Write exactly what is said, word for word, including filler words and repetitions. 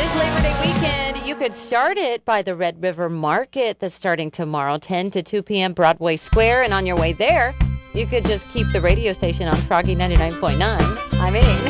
This Labor Day weekend, you could start it by the Red River Market that's starting tomorrow, ten to two p.m. Broadway Square. And on your way there, you could just keep the radio station on Froggy ninety-nine point nine. I mean,